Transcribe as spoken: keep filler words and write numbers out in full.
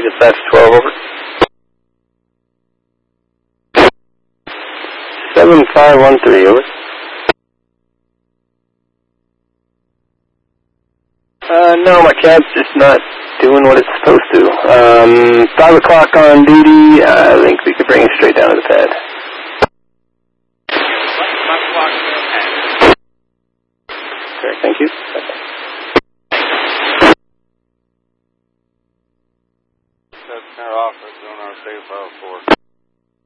Dispatch twelve, over. seven five one three, over. Uh, no, my cab's just not doing what it's supposed to. Um, five o'clock on duty, uh, I think we could bring it straight down to the pad. five o'clock on the pad. Okay, thank you. That's our office on our safe file for